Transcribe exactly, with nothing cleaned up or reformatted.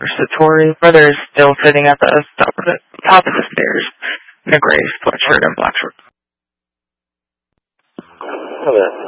Satori. Brother is still sitting at the top of the, top of the stairs in a gray sweatshirt and black shorts. Hello.